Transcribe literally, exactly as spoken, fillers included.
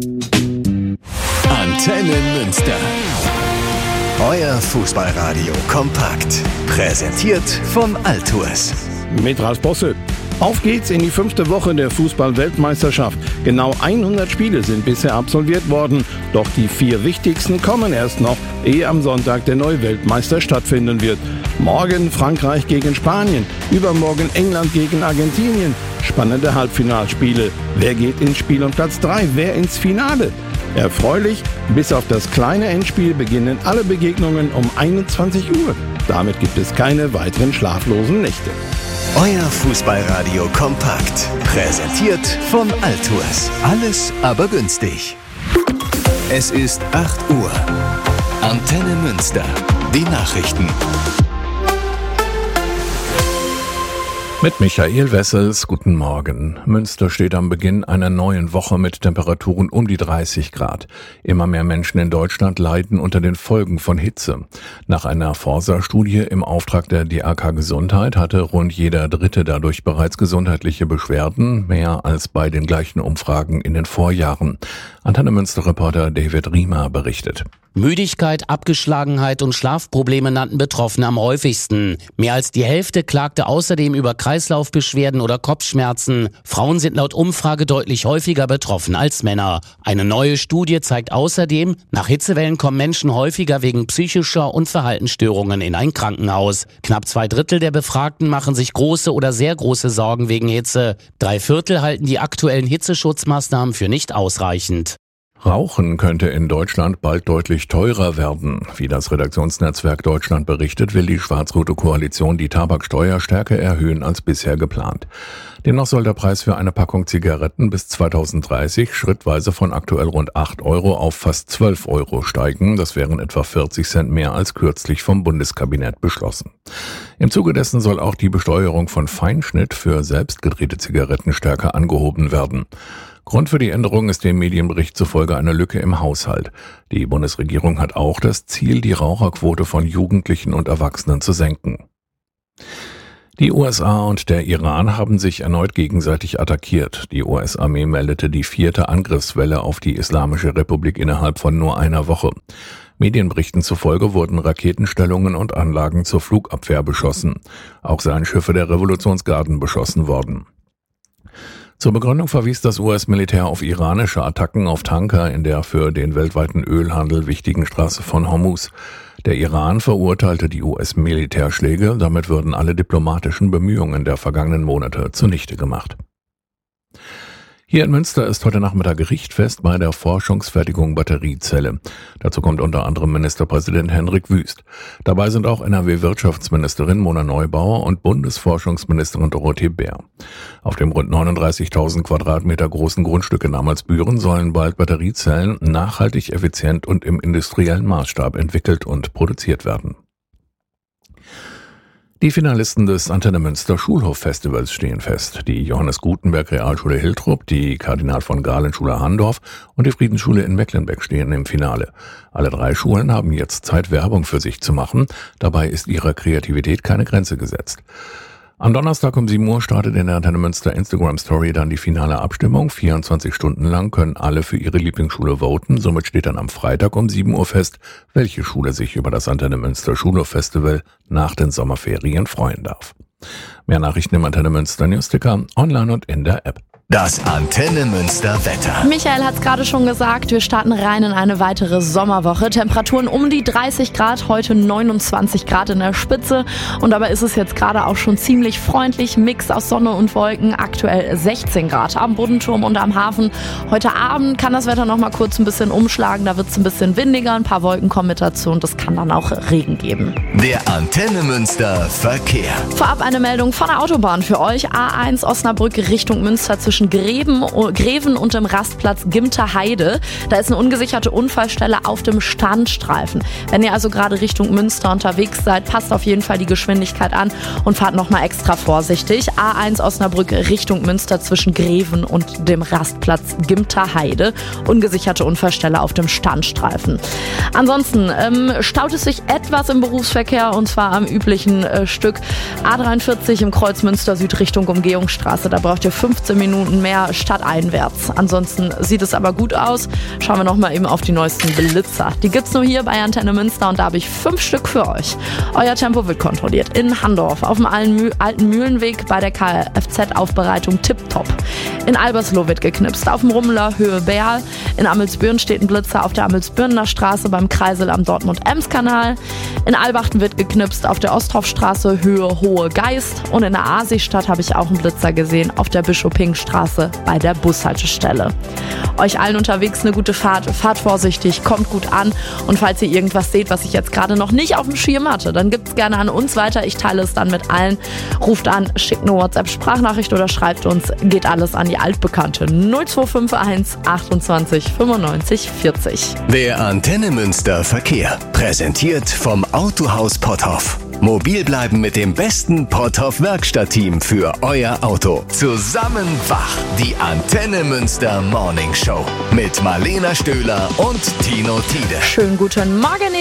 Antenne Münster. Euer Fußballradio kompakt. Präsentiert von Altours. Mit Ralf Bosse. Auf geht's in die fünfte Woche der Fußball-Weltmeisterschaft. Genau hundert Spiele sind bisher absolviert worden. Doch die vier wichtigsten kommen erst noch, ehe am Sonntag der neue Weltmeister stattfinden wird. Morgen Frankreich gegen Spanien, übermorgen England gegen Argentinien. Spannende Halbfinalspiele. Wer geht ins Spiel um Platz drei? Wer ins Finale? Erfreulich, bis auf das kleine Endspiel beginnen alle Begegnungen um einundzwanzig Uhr. Damit gibt es keine weiteren schlaflosen Nächte. Euer Fußballradio kompakt. Präsentiert von Altours. Alles aber günstig. Es ist acht Uhr. Antenne Münster. Die Nachrichten. Mit Michael Wessels, guten Morgen. Münster steht am Beginn einer neuen Woche mit Temperaturen um die dreißig Grad. Immer mehr Menschen in Deutschland leiden unter den Folgen von Hitze. Nach einer Forsa-Studie im Auftrag der D A K Gesundheit hatte rund jeder Dritte dadurch bereits gesundheitliche Beschwerden, mehr als bei den gleichen Umfragen in den Vorjahren. Antenne Münster-Reporter David Riemer berichtet. Müdigkeit, Abgeschlagenheit und Schlafprobleme nannten Betroffene am häufigsten. Mehr als die Hälfte klagte außerdem über Kreislaufbeschwerden oder Kopfschmerzen. Frauen sind laut Umfrage deutlich häufiger betroffen als Männer. Eine neue Studie zeigt außerdem, nach Hitzewellen kommen Menschen häufiger wegen psychischer und Verhaltensstörungen in ein Krankenhaus. Knapp zwei Drittel der Befragten machen sich große oder sehr große Sorgen wegen Hitze. Drei Viertel halten die aktuellen Hitzeschutzmaßnahmen für nicht ausreichend. Rauchen könnte in Deutschland bald deutlich teurer werden. Wie das Redaktionsnetzwerk Deutschland berichtet, will die schwarz-rote Koalition die Tabaksteuer stärker erhöhen als bisher geplant. Demnach soll der Preis für eine Packung Zigaretten bis zweitausenddreißig schrittweise von aktuell rund acht Euro auf fast zwölf Euro steigen. Das wären etwa vierzig Cent mehr als kürzlich vom Bundeskabinett beschlossen. Im Zuge dessen soll auch die Besteuerung von Feinschnitt für selbstgedrehte Zigaretten stärker angehoben werden. Grund für die Änderung ist dem Medienbericht zufolge eine Lücke im Haushalt. Die Bundesregierung hat auch das Ziel, die Raucherquote von Jugendlichen und Erwachsenen zu senken. Die U S A und der Iran haben sich erneut gegenseitig attackiert. Die U S-Armee meldete die vierte Angriffswelle auf die Islamische Republik innerhalb von nur einer Woche. Medienberichten zufolge wurden Raketenstellungen und Anlagen zur Flugabwehr beschossen. Auch seien Schiffe der Revolutionsgarden beschossen worden. Zur Begründung verwies das U S-Militär auf iranische Attacken auf Tanker in der für den weltweiten Ölhandel wichtigen Straße von Hormuz. Der Iran verurteilte die U S-Militärschläge, damit würden alle diplomatischen Bemühungen der vergangenen Monate zunichte gemacht. Hier in Münster ist heute Nachmittag Richtfest bei der Forschungsfertigung Batteriezelle. Dazu kommt unter anderem Ministerpräsident Hendrik Wüst. Dabei sind auch N R W-Wirtschaftsministerin Mona Neubauer und Bundesforschungsministerin Dorothee Bär. Auf dem rund neununddreißigtausend Quadratmeter großen Grundstück in Amalsbüren sollen bald Batteriezellen nachhaltig, effizient und im industriellen Maßstab entwickelt und produziert werden. Die Finalisten des Antenne Münster Schulhof-Festivals stehen fest. Die Johannes Gutenberg Realschule Hiltrop, die Kardinal von Galen Schule Handorf und die Friedensschule in Mecklenbeck stehen im Finale. Alle drei Schulen haben jetzt Zeit, Werbung für sich zu machen. Dabei ist ihrer Kreativität keine Grenze gesetzt. Am Donnerstag um sieben Uhr startet in der Antenne Münster Instagram Story dann die finale Abstimmung. vierundzwanzig Stunden lang können alle für ihre Lieblingsschule voten. Somit steht dann am Freitag um sieben Uhr fest, welche Schule sich über das Antenne Münster Schulhof-Festival nach den Sommerferien freuen darf. Mehr Nachrichten im Antenne Münster Newsticker, online und in der App. Das Antenne Münster Wetter. Michael hat es gerade schon gesagt, wir starten rein in eine weitere Sommerwoche. Temperaturen um die dreißig Grad, heute neunundzwanzig Grad in der Spitze. Und dabei ist es jetzt gerade auch schon ziemlich freundlich. Mix aus Sonne und Wolken, aktuell sechzehn Grad am Boddenturm und am Hafen. Heute Abend kann das Wetter noch mal kurz ein bisschen umschlagen. Da wird es ein bisschen windiger, ein paar Wolken kommen mit dazu und es kann dann auch Regen geben. Der Antenne Münster Verkehr. Vorab eine Meldung von der Autobahn für euch. A eins Osnabrück Richtung Münster zwischen Gräben, Greven und dem Rastplatz Gimter Heide. Da ist eine ungesicherte Unfallstelle auf dem Standstreifen. Wenn ihr also gerade Richtung Münster unterwegs seid, passt auf jeden Fall die Geschwindigkeit an und fahrt nochmal extra vorsichtig. A eins Osnabrück Richtung Münster zwischen Greven und dem Rastplatz Gimter Heide. Ungesicherte Unfallstelle auf dem Standstreifen. Ansonsten ähm, staut es sich etwas im Berufsverkehr und zwar am üblichen äh, Stück A dreiundvierzig im Kreuz Münster Süd Richtung Umgehungsstraße. Da braucht ihr fünfzehn Minuten Stunden mehr stadteinwärts. Ansonsten sieht es aber gut aus. Schauen wir nochmal eben auf die neuesten Blitzer. Die gibt's nur hier bei Antenne Münster und da habe ich fünf Stück für euch. Euer Tempo wird kontrolliert. In Handorf, auf dem alten Mühlenweg bei der Kfz-Aufbereitung tipptopp. In Albersloh wird geknipst, auf dem Rummeler Höhe Berl. In Amelsbüren steht ein Blitzer auf der Amelsbürner Straße beim Kreisel am Dortmund-Ems-Kanal. In Albachten wird geknipst auf der Osthoffstraße Höhe Hohe Geist. Und in der Aasistadt habe ich auch einen Blitzer gesehen auf der Bischopingstraße bei der Bushaltestelle. Euch allen unterwegs eine gute Fahrt, fahrt vorsichtig, kommt gut an und falls ihr irgendwas seht, was ich jetzt gerade noch nicht auf dem Schirm hatte, dann gibt's gerne an uns weiter. Ich teile es dann mit allen. Ruft an, schickt eine WhatsApp-Sprachnachricht oder schreibt uns. Geht alles an die altbekannte null zwei fünf eins achtundzwanzig fünfundneunzig vierzig. Der Antenne Münster Verkehr. Präsentiert vom Autohaus Potthoff. Mobil bleiben mit dem besten Potthoff-Werkstattteam für euer Auto. Zusammen wach. Die Antenne Münster Morning Show. Mit Marlena Stöhler und Tino Tiede. Schönen guten Morgen.